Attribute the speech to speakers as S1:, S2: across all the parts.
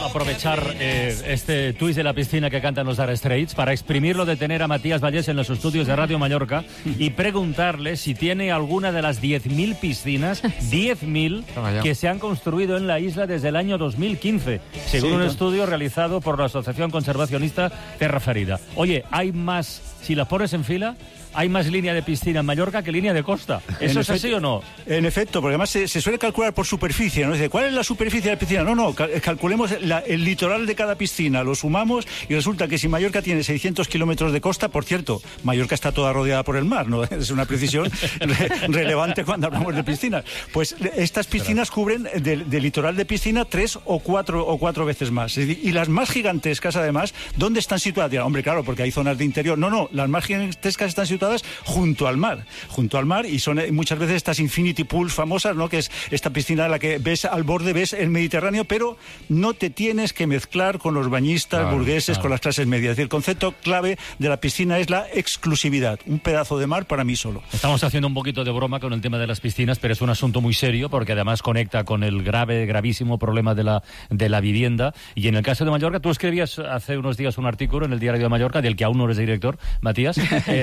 S1: aprovechar este tuit de la piscina que cantan los Dire Straits para exprimirlo de tener a Matías Vallés en los estudios de Radio Mallorca y preguntarle si tiene alguna de las 10.000 piscinas, 10.000 que se han construido en la isla desde el año 2015, según un estudio realizado por la Asociación Conservacionista Terra Ferida. Oye, hay más, si las pones en fila, hay más línea de piscina en Mallorca que línea de costa. ¿Eso es así o no?
S2: En efecto, porque además se suele calcular por superficie, ¿no? Dice, ¿cuál es la superficie de la piscina? No, calculemos el litoral de cada piscina, lo sumamos y resulta que si Mallorca tiene 600 kilómetros de costa, por cierto, Mallorca está toda rodeada por el mar, ¿no? Es una precisión relevante cuando hablamos de piscinas. Pues estas piscinas cubren del litoral de piscina 3 o 4 veces más. Y las más gigantescas, además, ¿dónde están situadas? Dirán, hombre, claro, porque hay zonas de interior. No, las más gigantescas están situadas junto al mar, y son muchas veces estas infinity pools famosas, ¿no? Que es esta piscina en la que ves al borde, ves el Mediterráneo, pero no te tienes que mezclar con los bañistas burgueses, con las clases medias. Es decir, el concepto clave de la piscina es la exclusividad, un pedazo de mar para mí solo.
S1: Estamos haciendo un poquito de broma con el tema de las piscinas, pero es un asunto muy serio porque además conecta con el gravísimo problema de la vivienda. Y en el caso de Mallorca, tú escribías hace unos días un artículo en el Diario de Mallorca, del que aún no eres director, Matías,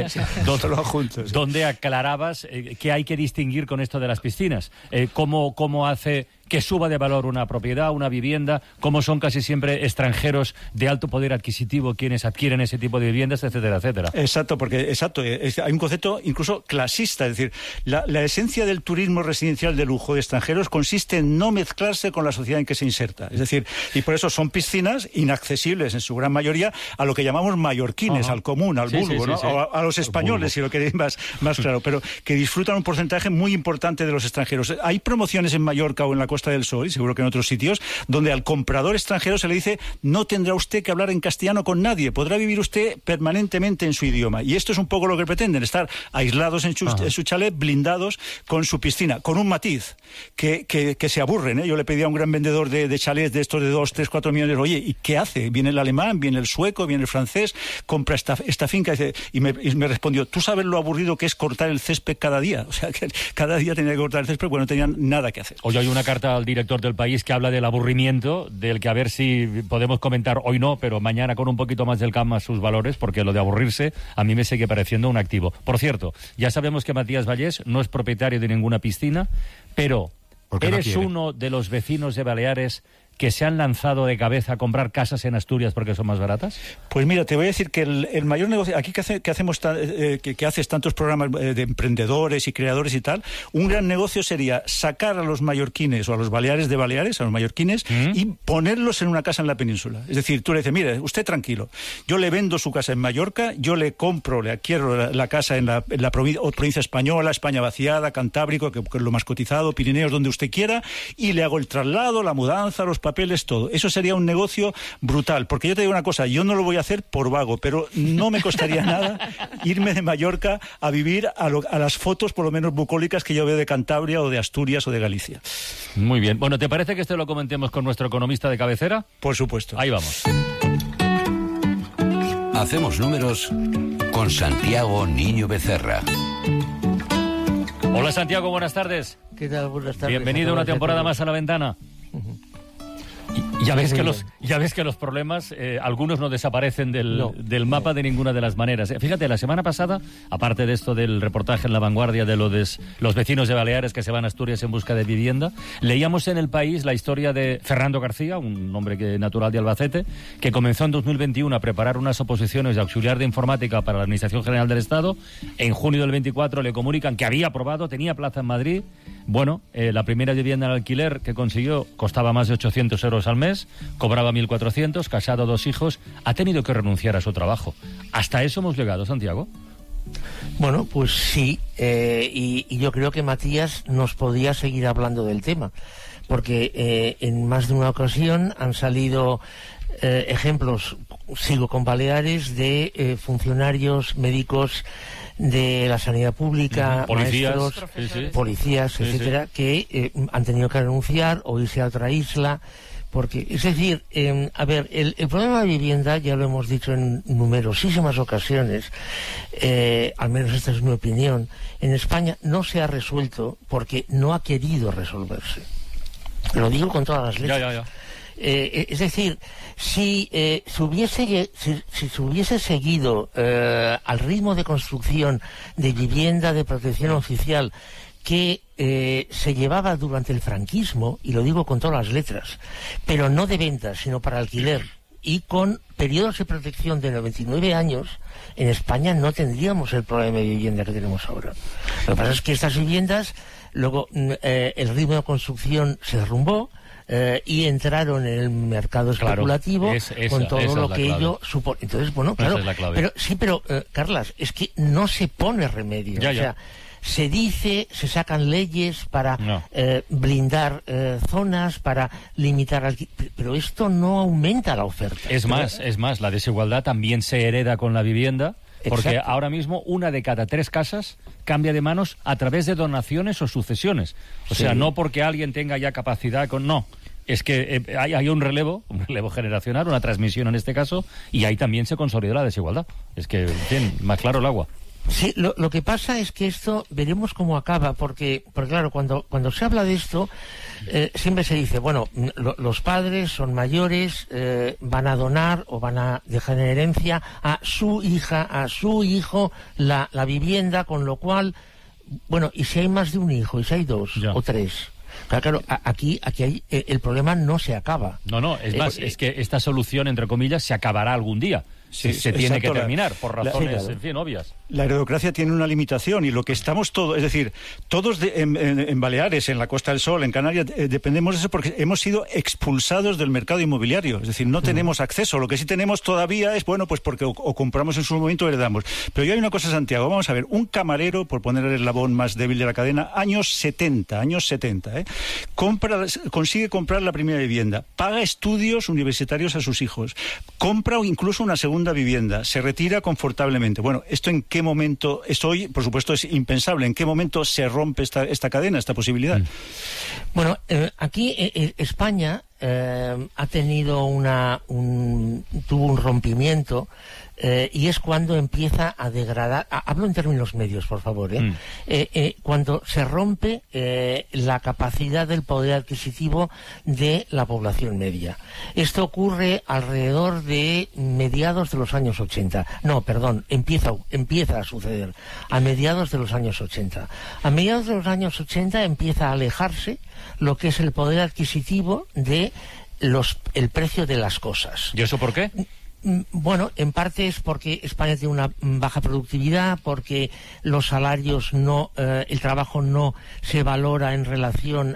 S1: donde aclarabas que hay que distinguir con esto de las piscinas. ¿Cómo hace que suba de valor una propiedad, una vivienda? ¿Cómo son casi siempre extranjeros de alto poder adquisitivo quienes adquieren ese tipo de viviendas, etcétera, etcétera?
S2: Exacto, hay un concepto incluso clasista. Es decir, la esencia del turismo residencial de lujo de extranjeros consiste en no mezclarse con la sociedad en que se inserta. Es decir, y por eso son piscinas inaccesibles en su gran mayoría a lo que llamamos mallorquines, al común, al vulgo, ¿no? O a los españoles, si lo queréis más claro, pero que disfrutan un porcentaje muy importante de los extranjeros. Hay promociones en Mallorca o en la Costa del Sol, y seguro que en otros sitios, donde al comprador extranjero se le dice: no tendrá usted que hablar en castellano con nadie, podrá vivir usted permanentemente en su idioma. Y esto es un poco lo que pretenden, estar aislados en su chalet, blindados con su piscina, con un matiz, que se aburren, ¿eh? Yo le pedí a un gran vendedor de chalets de estos de 2, 3, 4 millones, oye, ¿y qué hace? Viene el alemán, viene el sueco, viene el francés, compra esta finca, y me respondió: ¿tú sabes lo aburrido que es cortar el césped cada día? O sea, que cada día tenía que cortar el césped porque no tenían nada que hacer.
S1: Hoy hay una carta al director del País que habla del aburrimiento, del que a ver si podemos comentar hoy no, pero mañana con un poquito más del calma sus valores, porque lo de aburrirse a mí me sigue pareciendo un activo. Por cierto, ya sabemos que Matías Vallés no es propietario de ninguna piscina, pero eres uno de los vecinos de Baleares que se han lanzado de cabeza a comprar casas en Asturias porque son más baratas.
S2: Pues mira, te voy a decir que el mayor negocio, aquí que haces tantos programas de emprendedores y creadores y tal, un gran negocio sería sacar a los mallorquines o a los Baleares de Baleares, a los mallorquines, y ponerlos en una casa en la península. Es decir, tú le dices: mire, usted tranquilo, yo le vendo su casa en Mallorca, yo le compro, le adquiero la casa en la provincia española, España vaciada, Cantábrico, que es lo más cotizado, Pirineos, donde usted quiera, y le hago el traslado, la mudanza, los papeles, todo. Eso sería un negocio brutal, porque yo te digo una cosa, yo no lo voy a hacer por vago, pero no me costaría nada irme de Mallorca a vivir a las fotos, por lo menos bucólicas, que yo veo de Cantabria o de Asturias o de Galicia.
S1: Muy bien. Bueno, ¿te parece que esto lo comentemos con nuestro economista de cabecera?
S2: Por supuesto.
S1: Ahí vamos.
S3: Hacemos números con Santiago Niño Becerra.
S1: Hola Santiago, buenas tardes.
S4: ¿Qué tal? Buenas tardes.
S1: Bienvenido una temporada más a La Ventana. Ya ves que los problemas, algunos no desaparecen del mapa de ninguna de las maneras. Fíjate, la semana pasada, aparte de esto del reportaje en La Vanguardia de los vecinos de Baleares que se van a Asturias en busca de vivienda, leíamos en El País la historia de Fernando García, un hombre natural de Albacete, que comenzó en 2021 a preparar unas oposiciones de auxiliar de informática para la Administración General del Estado. En junio del 24 le comunican que había aprobado, tenía plaza en Madrid. Bueno, la primera vivienda en alquiler que consiguió costaba más de 800 euros al mes, cobraba 1.400, casado, 2 hijos, ha tenido que renunciar a su trabajo. ¿Hasta eso hemos llegado, Santiago?
S4: Bueno, pues sí, y yo creo que Matías nos podía seguir hablando del tema, porque en más de una ocasión han salido ejemplos, sigo con Baleares, de funcionarios médicos de la sanidad pública,
S1: policías,
S4: maestros, policías, etcétera, que han tenido que renunciar o irse a otra isla, porque, es decir, a ver, el problema de vivienda, ya lo hemos dicho en numerosísimas ocasiones, al menos esta es mi opinión, en España no se ha resuelto porque no ha querido resolverse. Lo digo con todas las letras. Es decir, si se hubiese seguido al ritmo de construcción de vivienda de protección oficial que se llevaba durante el franquismo, y lo digo con todas las letras, pero no de venta, sino para alquiler, y con periodos de protección de 99 años, en España no tendríamos el problema de vivienda que tenemos ahora. Lo que pasa es que estas viviendas, luego el ritmo de construcción se derrumbó, y entraron en el mercado especulativo, con todo lo que ello supone. Entonces, bueno, claro, pero Carlas, es que no se pone remedio. O sea, se dice, se sacan leyes para blindar zonas, para limitar, pero esto no aumenta la oferta.
S1: Es más, la desigualdad también se hereda con la vivienda. Porque Exacto. Ahora mismo 1 de cada 3 casas cambia de manos a través de donaciones o sucesiones. O sea, no porque alguien tenga ya capacidad no. Es que hay un relevo generacional, una transmisión en este caso, y ahí también se consolida la desigualdad. Es que, bien, más claro el agua.
S4: Sí, lo que pasa es que esto veremos cómo acaba, porque claro, cuando se habla de esto, siempre se dice, bueno, los padres son mayores, van a donar o van a dejar en herencia a su hija, a su hijo, la vivienda, con lo cual, bueno, y si hay más de un hijo, y si hay 2 o 3... Claro, aquí hay, el problema no se acaba.
S1: No, es más, es que esta solución, entre comillas, se acabará algún día. Sí, se tiene que terminar, por razones, en fin, obvias.
S2: La heredocracia tiene una limitación, y lo que estamos todos, es decir, todos en Baleares, en la Costa del Sol, en Canarias, dependemos de eso porque hemos sido expulsados del mercado inmobiliario. Es decir, no tenemos acceso. Lo que sí tenemos todavía es, bueno, pues porque o compramos en su momento o heredamos. Pero yo hay una cosa, Santiago, vamos a ver, un camarero, por poner el eslabón más débil de la cadena, años 70, consigue comprar la primera vivienda, paga estudios universitarios a sus hijos, compra incluso una segunda vivienda, se retira confortablemente. Bueno, ¿esto en qué momento? Esto hoy, por supuesto, es impensable. ¿En qué momento se rompe esta cadena, esta posibilidad?
S4: Bueno, aquí España ha tenido tuvo un rompimiento, y es cuando empieza a degradar, hablo en términos medios, por favor, cuando se rompe la capacidad del poder adquisitivo de la población media. Esto ocurre alrededor de mediados de los años 80. No, perdón, empieza a suceder a mediados de los años 80. A mediados de los años 80 empieza a alejarse lo que es el poder adquisitivo de el precio de las cosas.
S1: ¿Y eso por qué?
S4: Bueno, en parte es porque España tiene una baja productividad, porque los salarios el trabajo no se valora en relación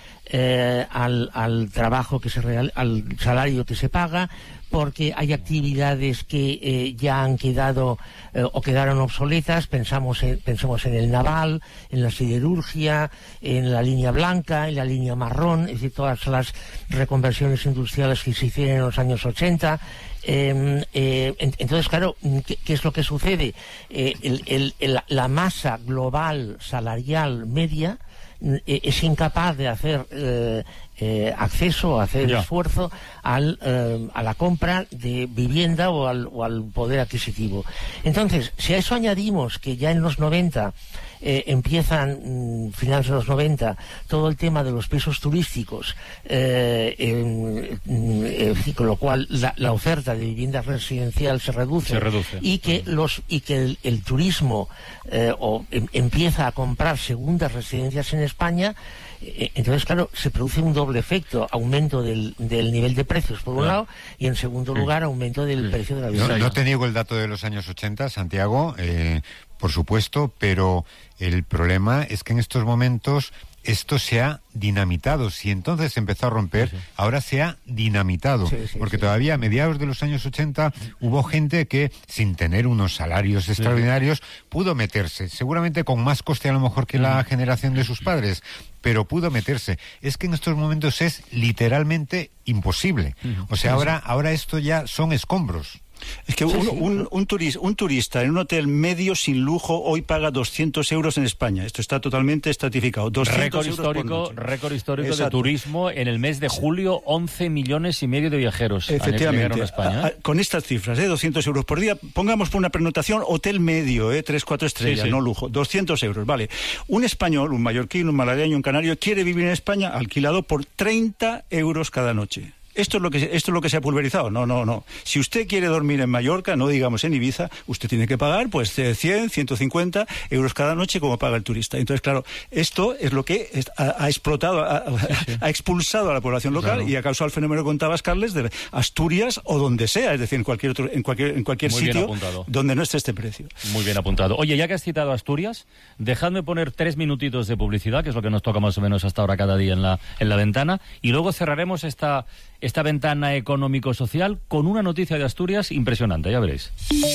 S4: al trabajo al salario que se paga, porque hay actividades que ya han quedado o quedaron obsoletas. Pensemos en el naval, en la siderurgia, en la línea blanca, en la línea marrón, es decir, todas las reconversiones industriales que se hicieron en los años 80. Entonces, claro, ¿qué es lo que sucede? La masa global salarial media es incapaz de hacer acceso, hacer esfuerzo a la compra de vivienda o al poder adquisitivo. Entonces, si a eso añadimos que ya en los 90 empiezan, finales de los 90, todo el tema de los pisos turísticos, con lo cual la oferta de vivienda residencial se reduce. Y que el turismo empieza a comprar segundas residencias en España. Entonces, claro, se produce un doble efecto: aumento del nivel de precios por un lado, y en segundo lugar aumento del precio de la vivienda.
S5: No te niego el dato de los años 80, Santiago, por supuesto, pero el problema es que en estos momentos esto se ha dinamitado. Si entonces empezó a romper, ahora se ha dinamitado. Porque todavía a mediados de los años 80 hubo gente que, sin tener unos salarios extraordinarios, pudo meterse. Seguramente con más coste a lo mejor que la generación de sus padres, pero pudo meterse. Es que en estos momentos es literalmente imposible. O sea, ahora esto ya son escombros.
S2: Es que un turista en un hotel medio sin lujo hoy paga 200 euros en España. Esto está totalmente estratificado.
S1: Récord histórico de turismo en el mes de julio, 11,5 millones de viajeros.
S2: Efectivamente.
S1: A España.
S2: Con estas cifras, 200 euros por día, pongamos por una pernotación hotel medio, 3-4 estrellas, no lujo, 200 euros, vale. Un español, un mallorquín, un malagueño, un canario, quiere vivir en España alquilado por 30 euros cada noche. esto es lo que se ha pulverizado. No. Si usted quiere dormir en Mallorca, no digamos en Ibiza, usted tiene que pagar 100, 150 euros cada noche como paga el turista. Entonces, claro, esto es lo que ha explotado, ha expulsado a la población local y ha causado el fenómeno que contabas, Carles, de Asturias o donde sea, es decir, en cualquier sitio donde no esté este precio.
S1: Muy bien apuntado. Oye, ya que has citado Asturias, dejadme poner 3 minutitos de publicidad, que es lo que nos toca más o menos hasta ahora cada día en la ventana, y luego cerraremos esta ventana económico-social con una noticia de Asturias impresionante, ya veréis.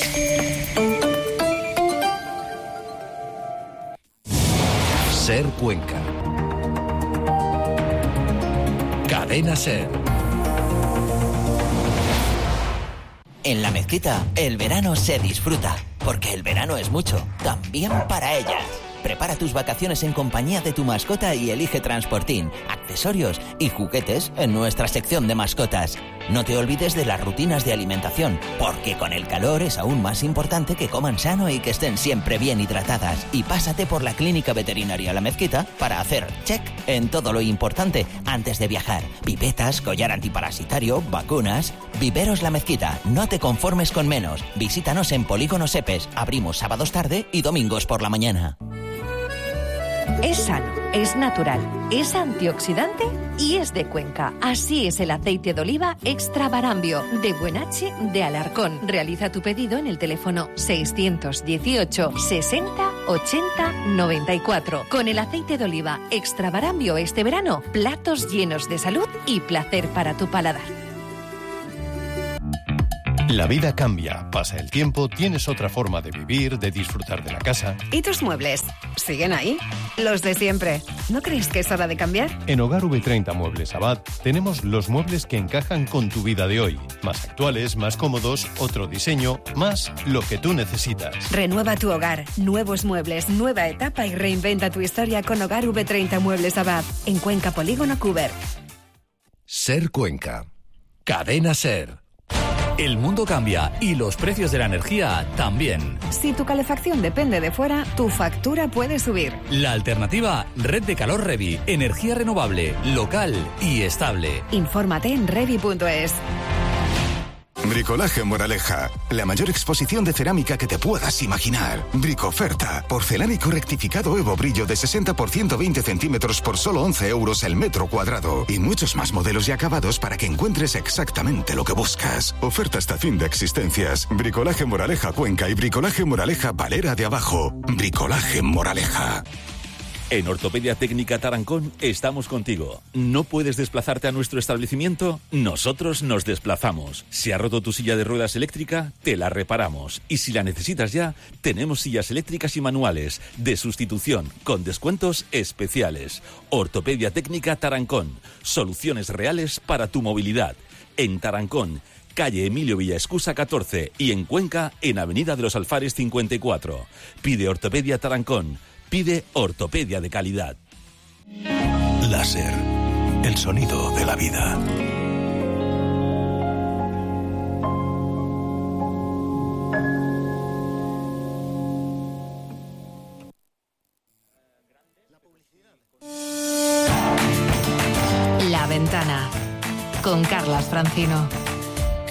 S6: Ser Cuenca. Cadena Ser.
S7: En La Mezquita, el verano se disfruta, porque el verano es mucho, también para ellas. Prepara tus vacaciones en compañía de tu mascota y elige transportín, accesorios y juguetes en nuestra sección de mascotas. No te olvides de las rutinas de alimentación, porque con el calor es aún más importante que coman sano y que estén siempre bien hidratadas. Y pásate por la Clínica Veterinaria La Mezquita para hacer check en todo lo importante antes de viajar. Pipetas, collar antiparasitario, vacunas. Viveros La Mezquita, no te conformes con menos. Visítanos en Polígono Sepes. Abrimos sábados tarde y domingos por la mañana.
S8: Es sano, es natural, es antioxidante y es de Cuenca. Así es el aceite de oliva Extra Barambio, de Buenache de Alarcón. Realiza tu pedido en el teléfono 618 60 80 94. Con el aceite de oliva Extra Barambio este verano, platos llenos de salud y placer para tu paladar.
S9: La vida cambia, pasa el tiempo, tienes otra forma de vivir, de disfrutar de la casa.
S10: ¿Y tus muebles? ¿Siguen ahí? Los de siempre. ¿No crees que es hora de cambiar?
S9: En Hogar V30 Muebles Abad tenemos los muebles que encajan con tu vida de hoy. Más actuales, más cómodos, otro diseño, más lo que tú necesitas.
S10: Renueva tu hogar, nuevos muebles, nueva etapa y reinventa tu historia con Hogar V30 Muebles Abad. En Cuenca, Polígono Cuber.
S6: Ser Cuenca. Cadena Ser.
S11: El mundo cambia y los precios de la energía también.
S10: Si tu calefacción depende de fuera, tu factura puede subir.
S11: La alternativa, Red de Calor Revi. Energía renovable, local y estable.
S10: Infórmate en revi.es.
S12: Bricolaje Moraleja, la mayor exposición de cerámica que te puedas imaginar. Bricoferta, porcelánico rectificado Evo Brillo de 60 por 120 centímetros por solo 11 euros el metro cuadrado. Y muchos más modelos y acabados para que encuentres exactamente lo que buscas. Oferta hasta fin de existencias. Bricolaje Moraleja Cuenca y Bricolaje Moraleja Valera de Abajo. Bricolaje Moraleja.
S13: En Ortopedia Técnica Tarancón estamos contigo. ¿No puedes desplazarte a nuestro establecimiento? Nosotros nos desplazamos. Si ha roto tu silla de ruedas eléctrica, te la reparamos. Y si la necesitas ya, tenemos sillas eléctricas y manuales de sustitución con descuentos especiales. Ortopedia Técnica Tarancón. Soluciones reales para tu movilidad. En Tarancón, calle Emilio Villaescusa 14 y en Cuenca, en Avenida de los Alfares 54. Pide Ortopedia Tarancón. Pide ortopedia de calidad.
S6: Láser, el sonido de la vida.
S8: La Ventana, con Carlas Francino.